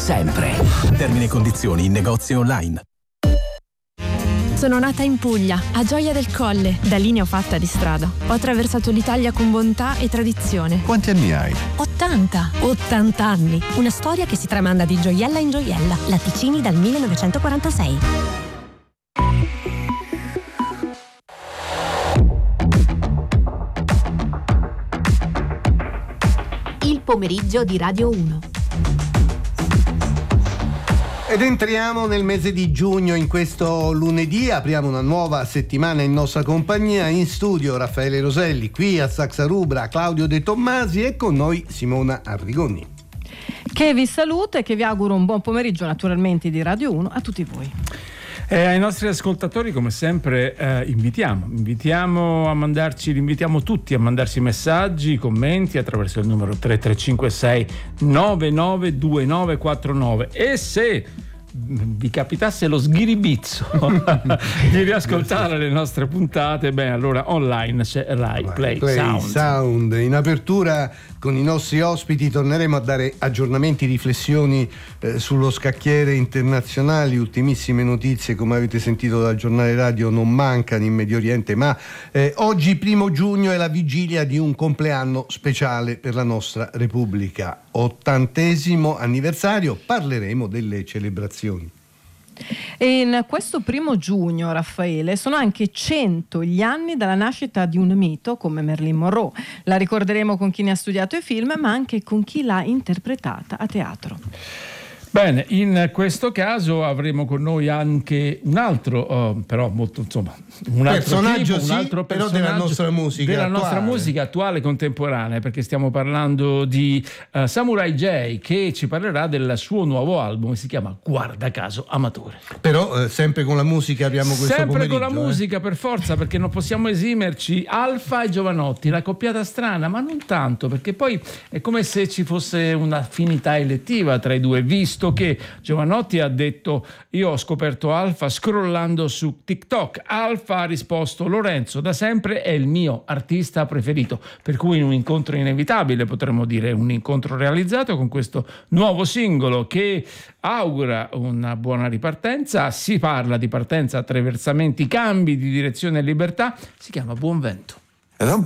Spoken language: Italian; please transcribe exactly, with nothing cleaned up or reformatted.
sempre. Termini e condizioni in negozi online. Sono nata in Puglia, a Gioia del Colle. Da lì ne ho fatta di strada. Ho attraversato l'Italia con bontà e tradizione. Quanti anni hai? ottanta. ottanta anni. Una storia che si tramanda di gioiella in gioiella. Latticini dal millenovecentoquarantasei. Il pomeriggio di Radio uno. Ed entriamo nel mese di giugno. In questo lunedì apriamo una nuova settimana in nostra compagnia. In studio Raffaele Roselli, qui a Saxa Rubra Claudio De Tommasi e con noi Simona Arrigoni, che vi saluta e che vi auguro un buon pomeriggio naturalmente di Radio uno a tutti voi. Eh, ai nostri ascoltatori, come sempre, eh, invitiamo invitiamo a mandarci, li invitiamo tutti a mandarci messaggi, commenti attraverso il numero tre tre cinque sei nove nove due nove quattro nove. E se vi capitasse lo sghiribizzo di riascoltare le nostre puntate, beh, allora online c'è Rai Play, Play Sound. Sound. In apertura con i nostri ospiti torneremo a dare aggiornamenti, riflessioni eh, sullo scacchiere internazionali. Ultimissime notizie, come avete sentito dal giornale radio, non mancano in Medio Oriente, ma eh, oggi primo giugno è la vigilia di un compleanno speciale per la nostra Repubblica, ottantesimo anniversario. Parleremo delle celebrazioni. E in questo primo giugno, Raffaele, sono anche cento gli anni dalla nascita di un mito come Marilyn Monroe. La ricorderemo con chi ne ha studiato i film, ma anche con chi l'ha interpretata a teatro. Bene, in questo caso avremo con noi anche un altro, uh, però molto, insomma, un altro personaggio, tipo, sì, un altro però personaggio della nostra musica della attuale. nostra musica attuale contemporanea, perché stiamo parlando di uh, Samurai J, che ci parlerà del suo nuovo album, si chiama Guarda caso Amatore. Però eh, sempre con la musica abbiamo questo sempre pomeriggio. con la eh. musica, per forza, perché non possiamo esimerci. Alfa e Giovanotti, la coppiata strana, ma non tanto, perché poi è come se ci fosse un'affinità elettiva tra i due, visto che Giovanotti ha detto: io ho scoperto Alfa scrollando su TikTok. Alfa ha risposto: Lorenzo da sempre è il mio artista preferito. Per cui un incontro inevitabile, potremmo dire un incontro realizzato con questo nuovo singolo che augura una buona ripartenza. Si parla di partenza, attraversamenti, cambi di direzione e libertà. Si chiama Buon Vento. Ed è un